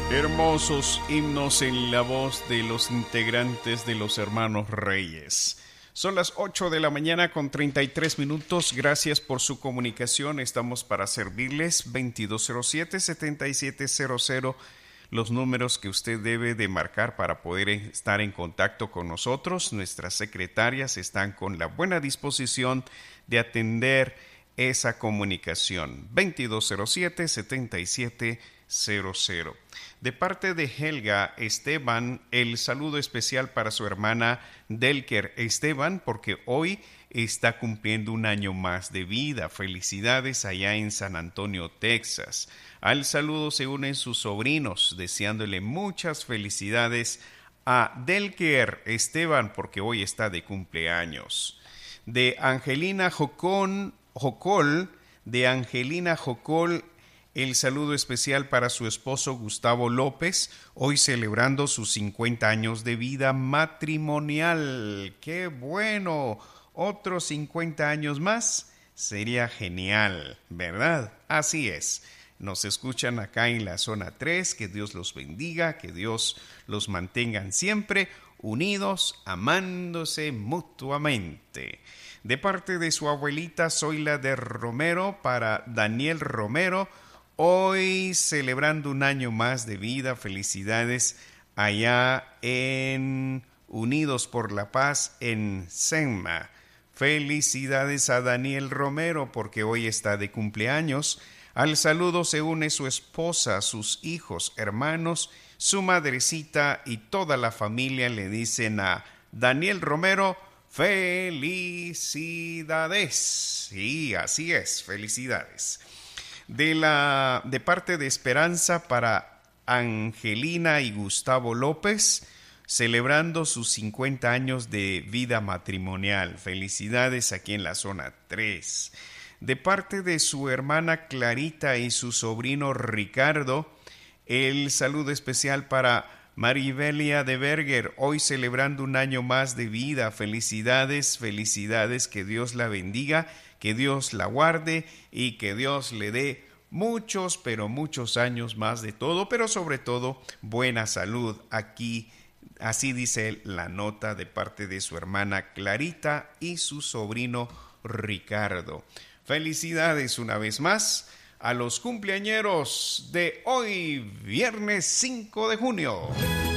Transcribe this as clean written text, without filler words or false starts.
Hermosos himnos en la voz de los integrantes de los Hermanos Reyes. Son las 8 de la mañana con 33 minutos. Gracias por su comunicación. Estamos para servirles. 2207-7700. Los números que usted debe de marcar para poder estar en contacto con nosotros. Nuestras secretarias están con la buena disposición de atender esa comunicación. 2207-7700. De parte de Helga Esteban, el saludo especial para su hermana Delker Esteban, porque hoy está cumpliendo un año más de vida. Felicidades allá en San Antonio, Texas. Al saludo se unen sus sobrinos, deseándole muchas felicidades a Delker Esteban, porque hoy está de cumpleaños. De Angelina Jocol, el saludo especial para su esposo Gustavo López, hoy celebrando sus 50 años de vida matrimonial. ¡Qué bueno! Otros 50 años más sería genial, ¿verdad? Así es. Nos escuchan acá en la zona 3. Que Dios los bendiga, que Dios los mantengan siempre unidos, amándose mutuamente. De parte de su abuelita Zoila de Romero, para Daniel Romero, hoy celebrando un año más de vida. Felicidades allá en Unidos por la Paz en Senma. Felicidades a Daniel Romero porque hoy está de cumpleaños. Al saludo se une su esposa, sus hijos, hermanos, su madrecita y toda la familia. Le dicen a Daniel Romero: felicidades. Sí, así es, felicidades. De parte de Esperanza, para Angelina y Gustavo López, celebrando sus 50 años de vida matrimonial. Felicidades aquí en la zona 3. De parte de su hermana Clarita y su sobrino Ricardo, el saludo especial para Maribelia de Berger, hoy celebrando un año más de vida. Felicidades, felicidades, que Dios la bendiga, que Dios la guarde y que Dios le dé muchos, pero muchos años más de todo, pero sobre todo buena salud. Aquí, así dice la nota de parte de su hermana Clarita y su sobrino Ricardo. Felicidades una vez más a los cumpleañeros de hoy, viernes 5 de junio.